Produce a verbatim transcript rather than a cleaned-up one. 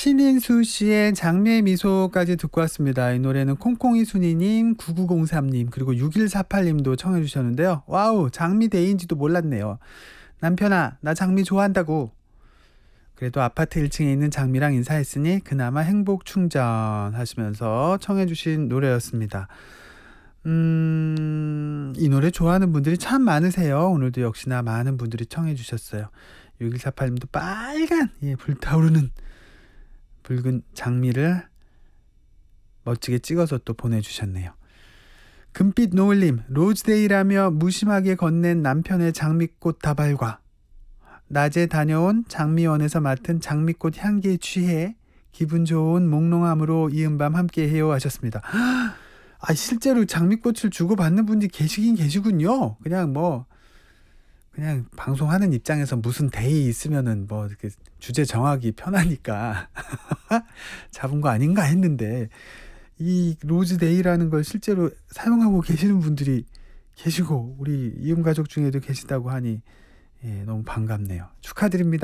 신인수 씨의 장미의 미소까지 듣고 왔습니다. 이 노래는 콩콩이 순이님, 구구공삼님, 그리고 육일사팔님도 청해 주셨는데요. 와우, 장미데이인지도 몰랐네요. 남편아, 나 장미 좋아한다고. 그래도 아파트 일 층에 있는 장미랑 인사했으니 그나마 행복 충전 하시면서 청해 주신 노래였습니다. 음, 이 노래 좋아하는 분들이 참 많으세요. 오늘도 역시나 많은 분들이 청해 주셨어요. 육일사팔님도 빨간, 예, 불타오르는 붉은 장미를 멋지게 찍어서 또 보내주셨네요. 금빛 노을님, 로즈데이라며 무심하게 건넨 남편의 장미꽃 다발과 낮에 다녀온 장미원에서 맡은 장미꽃 향기에 취해 기분 좋은 몽롱함으로 이은 밤 함께해요 하셨습니다. 아, 실제로 장미꽃을 주고받는 분들이 계시긴 계시군요. 그냥 뭐 그냥 방송하는 입장에서 무슨 데이 있으면은 뭐 이렇게 주제 정하기 편하니까 잡은 거 아닌가 했는데, 이 로즈데이라는 걸 실제로 사용하고 계시는 분들이 계시고 우리 이음 가족 중에도 계시다고 하니 예, 너무 반갑네요. 축하드립니다.